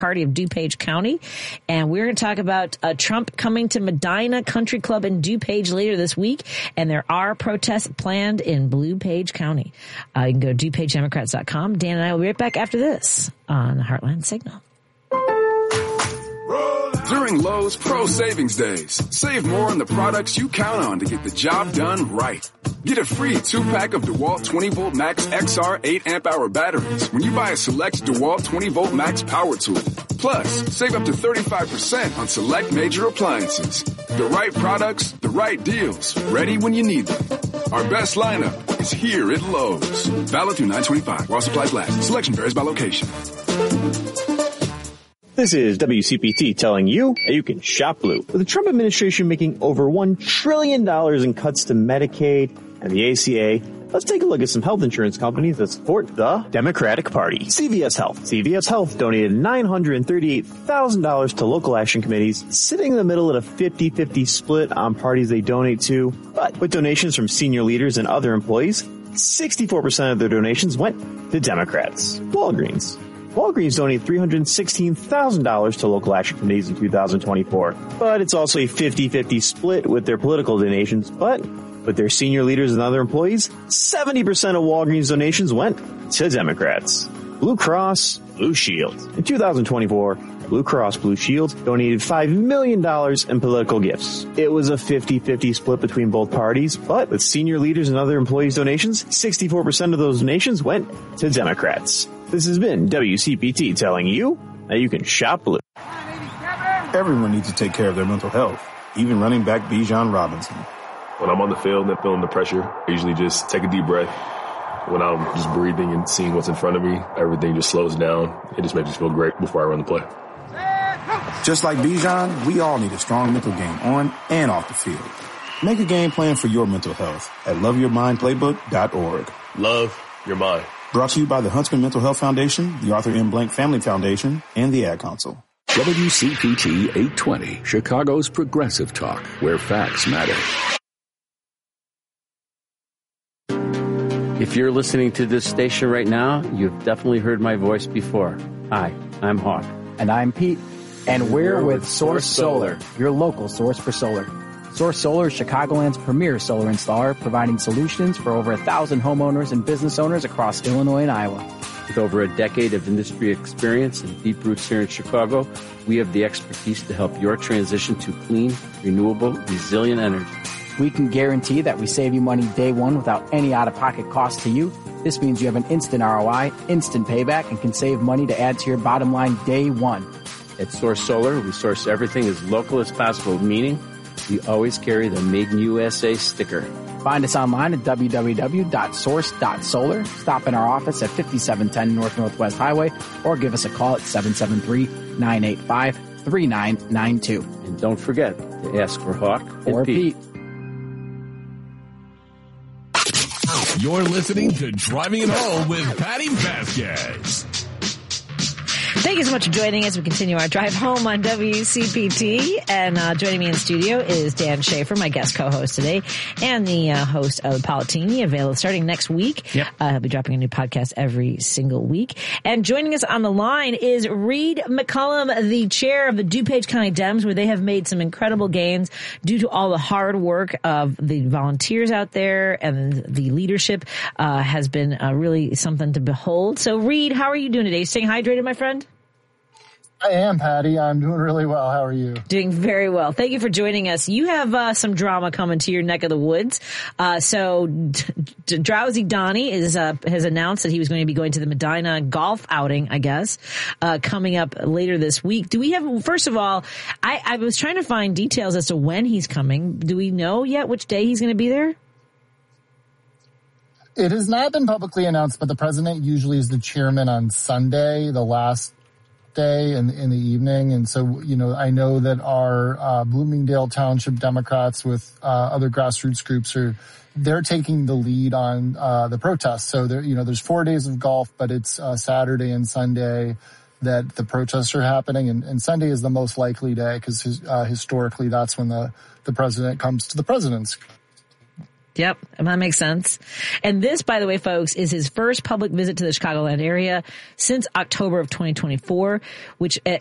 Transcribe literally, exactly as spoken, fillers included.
Party of DuPage County, and we're going to talk about uh, Trump coming to Medina Country Club in DuPage later this week, and there are protests planned in Blue Page County. Uh, you can go to du page democrats dot com. Dan and I will be right back after this on the Heartland Signal. During Lowe's Pro Savings Days, save more on the products you count on to get the job done right. Get a free two-pack of DeWalt twenty volt Max X R eight amp hour batteries when you buy a select DeWalt twenty volt Max power tool. Plus, save up to thirty-five percent on select major appliances. The right products, the right deals, ready when you need them. Our best lineup is here at Lowe's. Valid through nine twenty-five while supplies last. Selection varies by location. This is W C P T telling you that you can shop Blue. With the Trump administration making over one trillion dollars in cuts to Medicaid and the A C A, let's take a look at some health insurance companies that support the Democratic Party. C V S Health. C V S Health donated nine hundred thirty-eight thousand dollars to local action committees, sitting in the middle at a fifty-fifty split on parties they donate to. But with donations from senior leaders and other employees, sixty-four percent of their donations went to Democrats. Walgreens. Walgreens donated three hundred sixteen thousand dollars to local action committees in two thousand twenty-four. But it's also a fifty-fifty split with their political donations. But with their senior leaders and other employees, seventy percent of Walgreens donations went to Democrats. Blue Cross Blue Shield. In two thousand twenty-four, Blue Cross Blue Shield donated five million dollars in political gifts. It was a fifty-fifty split between both parties, but with senior leaders and other employees' donations, sixty-four percent of those donations went to Democrats. This has been W C P T telling you that you can shop Blue. Everyone needs to take care of their mental health, even running back Bijan Robinson. When I'm on the field and feeling the pressure, I usually just take a deep breath. When I'm just breathing and seeing what's in front of me, everything just slows down. It just makes me feel great before I run the play. Just like Bijan, we all need a strong mental game on and off the field. Make a game plan for your mental health at love your mind playbook dot org. Love your mind. Brought to you by the Huntsman Mental Health Foundation, the Arthur M. Blank Family Foundation, and the Ad Council. W C P T eight twenty, Chicago's progressive talk, where facts matter. If you're listening to this station right now, you've definitely heard my voice before. Hi, I'm Hawk. And I'm Pete. And we're with Source Solar, your local source for solar. Source Solar is Chicagoland's premier solar installer, providing solutions for over a thousand homeowners and business owners across Illinois and Iowa. With over a decade of industry experience and deep roots here in Chicago, we have the expertise to help your transition to clean, renewable, resilient energy. We can guarantee that we save you money day one without any out-of-pocket cost to you. This means you have an instant R O I, instant payback, and can save money to add to your bottom line day one. At Source Solar, we source everything as local as possible, meaning we always carry the Made in U S A sticker. Find us online at w w w dot source dot solar. Stop in our office at fifty-seven ten North Northwest Highway or give us a call at seven seven three, nine eight five, three nine nine two. And don't forget to ask for Hawk or Pete. Pete. You're listening to Driving It Home with Patty Vasquez. Thank you so much for joining us. We continue our drive home on W C P T. And uh, joining me in the studio is Dan Schaefer, my guest co-host today, and the uh, host of Politini, available starting next week. Yep. Uh, he'll be dropping a new podcast every single week. And joining us on the line is Reed McCollum, the chair of the DuPage County Dems, where they have made some incredible gains due to all the hard work of the volunteers out there, and the leadership uh, has been uh, really something to behold. So, Reed, how are you doing today? Staying hydrated, my friend? I am, Patty. I'm doing really well. How are you? Doing very well. Thank you for joining us. You have uh, some drama coming to your neck of the woods. Uh, so D- D- Drowsy Donnie is uh, has announced that he was going to be going to the Medina golf outing, I guess, uh, coming up later this week. Do we have, first of all, I, I was trying to find details as to when he's coming. Do we know yet which day he's going to be there? It has not been publicly announced, but the president usually is the chairman on Sunday, the last day in, in the evening. And so, you know, I know that our uh, Bloomingdale Township Democrats with uh, other grassroots groups are, they're taking the lead on uh, the protests. So there, you know, there's four days of golf, but it's uh, Saturday and Sunday that the protests are happening. And, and Sunday is the most likely day because uh, historically that's when the, the president comes to the president's Yep, that makes sense. And this, by the way, folks, is his first public visit to the Chicagoland area since October of twenty twenty-four, which